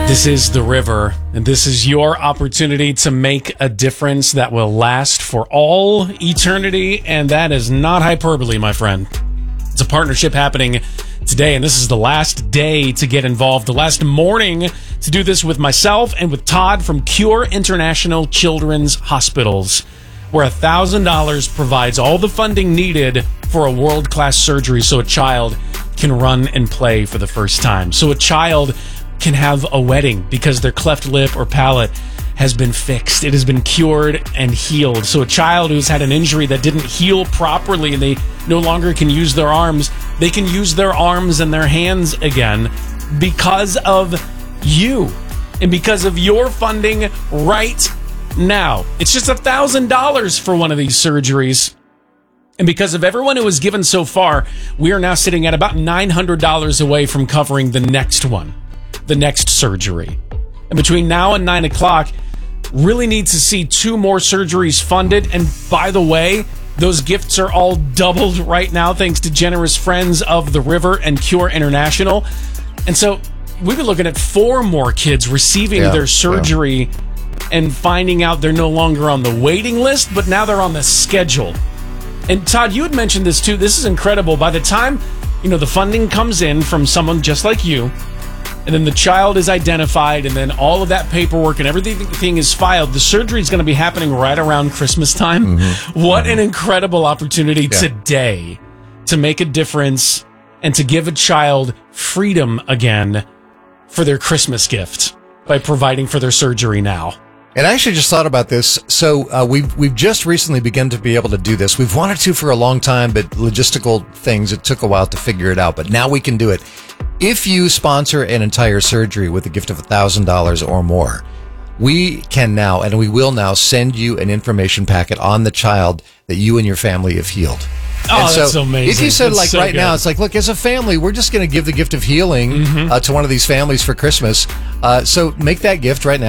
This is The River, and this is your opportunity to make a difference that will last for all eternity, and that is not hyperbole, my friend. It's a partnership happening today, and this is the last day to get involved, the last morning to do this with myself and with Todd from Cure International Children's Hospitals, where $1,000 provides all the funding needed for a world-class surgery so a child can run and play for the first time. So a child can have a wedding because their cleft lip or palate has been fixed. It has been cured and healed. So a child who's had an injury that didn't heal properly and they no longer can use their arms, they can use their arms and their hands again because of you and because of your funding right now. It's just $1,000 for one of these surgeries. And because of everyone who has given so far, we are now sitting at about $900 away from covering the next one, the next surgery. And between now and 9 o'clock, really need to see 2 more surgeries funded. And by the way, those gifts are all doubled right now thanks to generous friends of The River and Cure International. And so we've been looking at 4 more kids receiving their surgery and finding out they're no longer on the waiting list, but now they're on the schedule. And Todd, you had mentioned this too. This is incredible. By the time, the funding comes in from someone just like you, and then the child is identified, and then all of that paperwork and everything is filed, the surgery is going to be happening right around Christmas time. Mm-hmm. What an incredible opportunity today to make a difference and to give a child freedom again for their Christmas gift by providing for their surgery now. And I actually just thought about this. So we've just recently begun to be able to do this. We've wanted to for a long time, but logistical things, it took a while to figure it out. But now we can do it. If you sponsor an entire surgery with a gift of $1,000 or more, we can now, and we will now, send you an information packet on the child that you and your family have healed. Oh, and that's so amazing. If you said, that's right now, it's like, look, as a family, we're just going to give the gift of healing to one of these families for Christmas. So make that gift right now.